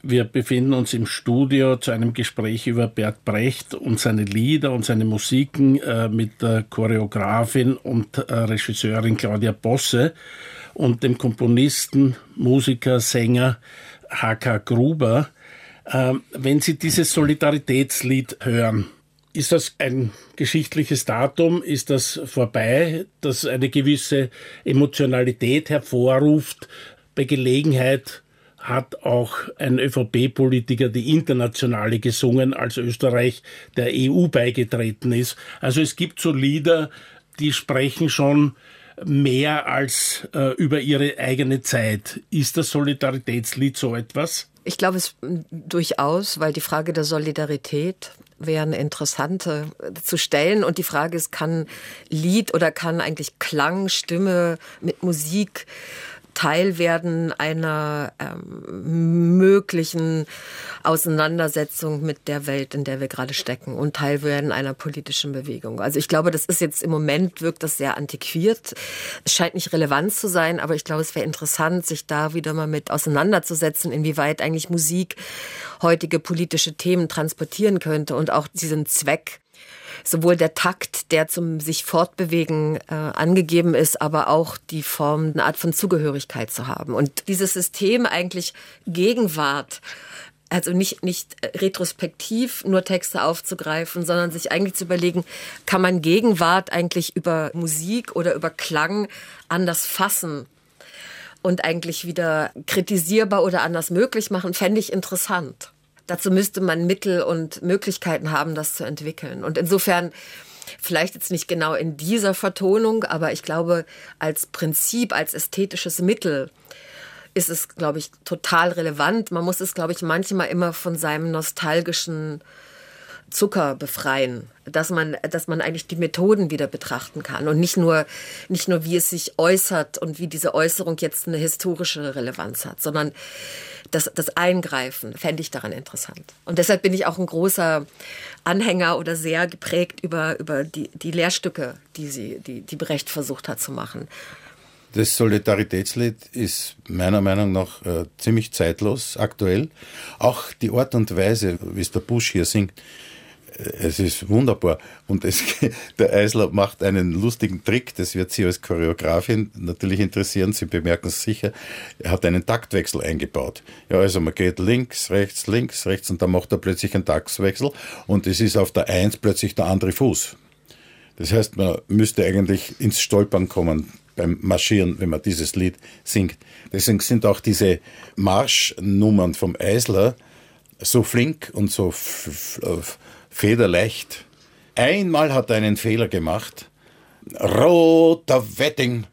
Wir befinden uns im Studio zu einem Gespräch über Bert Brecht und seine Lieder und seine Musiken mit der Choreografin und Regisseurin Claudia Bosse und dem Komponisten, Musiker, Sänger H.K. Gruber. Wenn Sie dieses Solidaritätslied hören, ist das ein geschichtliches Datum? Ist das vorbei, das eine gewisse Emotionalität hervorruft? Bei Gelegenheit hat auch ein ÖVP-Politiker die Internationale gesungen, als Österreich der EU beigetreten ist. Also es gibt so Lieder, die sprechen schon mehr als über ihre eigene Zeit. Ist das Solidaritätslied so etwas? Ich glaube es durchaus, weil die Frage der Solidarität wäre eine interessante zu stellen. Und die Frage ist, kann Lied oder kann eigentlich Klang, Stimme mit Musik Teil werden einer möglichen Auseinandersetzung mit der Welt, in der wir gerade stecken und Teil werden einer politischen Bewegung. Also ich glaube, das ist jetzt im Moment, wirkt das sehr antiquiert. Es scheint nicht relevant zu sein, aber ich glaube, es wäre interessant, sich da wieder mal mit auseinanderzusetzen, inwieweit eigentlich Musik heutige politische Themen transportieren könnte und auch diesen Zweck, sowohl der Takt, der zum sich fortbewegen angegeben ist, aber auch die Form, eine Art von Zugehörigkeit zu haben. Und dieses System eigentlich Gegenwart, also nicht retrospektiv nur Texte aufzugreifen, sondern sich eigentlich zu überlegen, kann man Gegenwart eigentlich über Musik oder über Klang anders fassen und eigentlich wieder kritisierbar oder anders möglich machen, fände ich interessant. Dazu müsste man Mittel und Möglichkeiten haben, das zu entwickeln. Und insofern, vielleicht jetzt nicht genau in dieser Vertonung, aber ich glaube, als Prinzip, als ästhetisches Mittel ist es, glaube ich, total relevant. Man muss es, glaube ich, manchmal immer von seinem nostalgischen Zucker befreien, dass man eigentlich die Methoden wieder betrachten kann und nicht nur wie es sich äußert und wie diese Äußerung jetzt eine historische Relevanz hat, sondern das Eingreifen fände ich daran interessant. Und deshalb bin ich auch ein großer Anhänger oder sehr geprägt über die Lehrstücke, die Brecht versucht hat zu machen. Das Solidaritätslied ist meiner Meinung nach ziemlich zeitlos, aktuell. Auch die Art und Weise, wie es der Busch hier singt, es ist wunderbar. Und der Eisler macht einen lustigen Trick, das wird Sie als Choreografin natürlich interessieren, Sie bemerken es sicher, er hat einen Taktwechsel eingebaut. Ja, also man geht links, rechts und dann macht er plötzlich einen Taktwechsel und es ist auf der 1 plötzlich der andere Fuß. Das heißt, man müsste eigentlich ins Stolpern kommen beim Marschieren, wenn man dieses Lied singt. Deswegen sind auch diese Marschnummern vom Eisler so flink und so federleicht. Einmal hat er einen Fehler gemacht. Roter Wedding,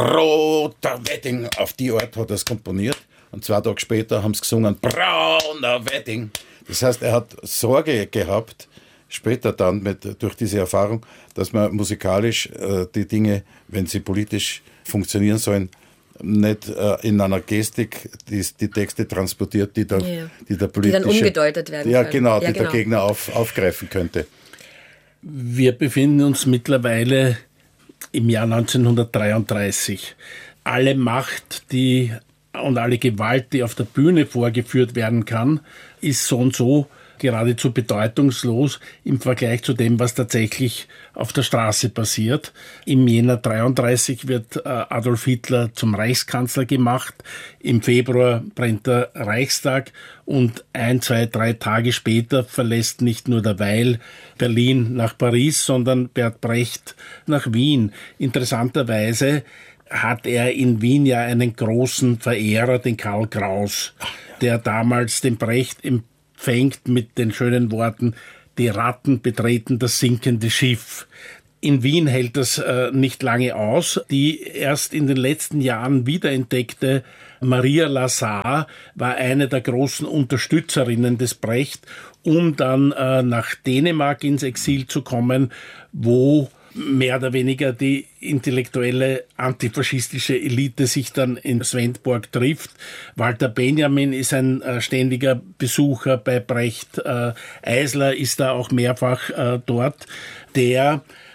auf die Art hat er es komponiert. Und 2 Tage später haben sie gesungen, brauner Wedding. Das heißt, er hat Sorge gehabt, später dann durch diese Erfahrung, dass man musikalisch die Dinge, wenn sie politisch funktionieren sollen, nicht in einer Gestik die Texte transportiert, die der politische... Die dann umgedeutet werden können. Genau, die der Gegner aufgreifen könnte. Wir befinden uns mittlerweile im Jahr 1933. Alle Macht und alle Gewalt, die auf der Bühne vorgeführt werden kann, ist so und so geradezu bedeutungslos im Vergleich zu dem, was tatsächlich auf der Straße passiert. Im Jänner 1933 wird Adolf Hitler zum Reichskanzler gemacht. Im Februar brennt der Reichstag und 1, 2, 3 Tage später verlässt nicht nur der Weil Berlin nach Paris, sondern Bert Brecht nach Wien. Interessanterweise hat er in Wien ja einen großen Verehrer, den Karl Kraus, der damals den Brecht empfängt mit den schönen Worten, die Ratten betreten das sinkende Schiff. In Wien hält das nicht lange aus. Die erst in den letzten Jahren wiederentdeckte Maria Lazar war eine der großen Unterstützerinnen des Brecht, um dann nach Dänemark ins Exil zu kommen, wo mehr oder weniger die intellektuelle antifaschistische Elite sich dann in Svendborg trifft. Walter Benjamin ist ein ständiger Besucher bei Brecht. Eisler ist da auch mehrfach dort. Der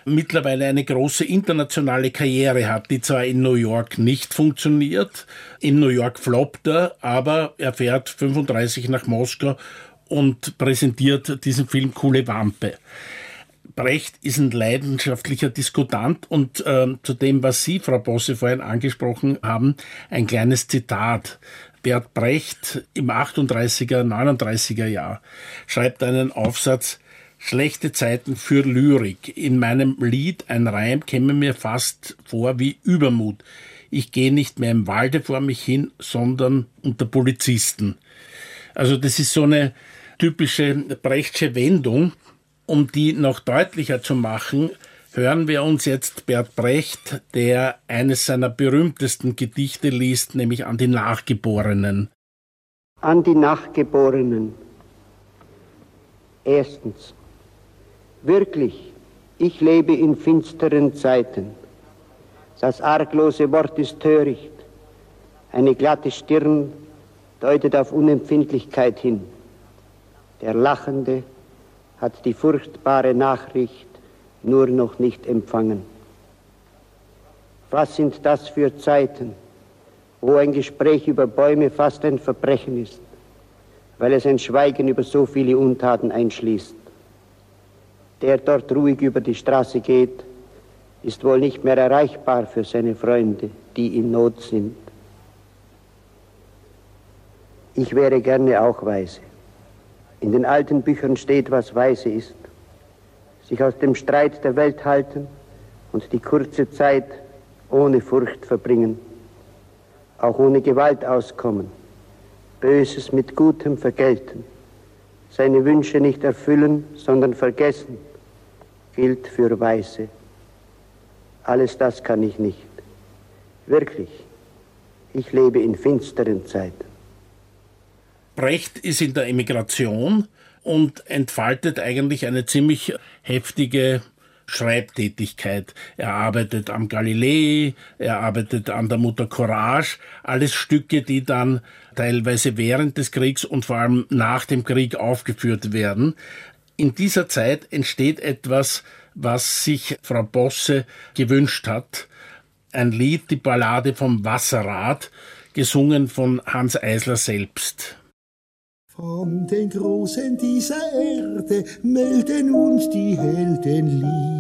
mittlerweile eine große internationale Karriere hat, die zwar in New York nicht funktioniert, in New York floppt er, aber er fährt 35 nach Moskau und präsentiert diesen Film Coole Wampe. Brecht ist ein leidenschaftlicher Diskutant und zu dem, was Sie, Frau Bosse, vorhin angesprochen haben, ein kleines Zitat. Bert Brecht im 38er, 39er Jahr schreibt einen Aufsatz: Schlechte Zeiten für Lyrik. In meinem Lied ein Reim käme mir fast vor wie Übermut. Ich gehe nicht mehr im Walde vor mich hin, sondern unter Polizisten. Also das ist so eine typische Brechtsche Wendung. Um die noch deutlicher zu machen, hören wir uns jetzt Bert Brecht, der eines seiner berühmtesten Gedichte liest, nämlich An die Nachgeborenen. An die Nachgeborenen. Erstens. Wirklich, ich lebe in finsteren Zeiten. Das arglose Wort ist töricht. Eine glatte Stirn deutet auf Unempfindlichkeit hin. Der Lachende hat die furchtbare Nachricht nur noch nicht empfangen. Was sind das für Zeiten, wo ein Gespräch über Bäume fast ein Verbrechen ist, weil es ein Schweigen über so viele Untaten einschließt? Der dort ruhig über die Straße geht, ist wohl nicht mehr erreichbar für seine Freunde, die in Not sind. Ich wäre gerne auch weise. In den alten Büchern steht, was weise ist. Sich aus dem Streit der Welt halten und die kurze Zeit ohne Furcht verbringen. Auch ohne Gewalt auskommen. Böses mit Gutem vergelten. Seine Wünsche nicht erfüllen, sondern vergessen, gilt für Weise. Alles das kann ich nicht. Wirklich, ich lebe in finsteren Zeiten. Brecht ist in der Emigration und entfaltet eigentlich eine ziemlich heftige Schreibtätigkeit. Er arbeitet am Galilei, er arbeitet an der Mutter Courage, alles Stücke, die dann teilweise während des Kriegs und vor allem nach dem Krieg aufgeführt werden. In dieser Zeit entsteht etwas, was sich Frau Bosse gewünscht hat. Ein Lied, die Ballade vom Wasserrad, gesungen von Hanns Eisler selbst. Von den Großen dieser Erde melden uns die Helden Lied.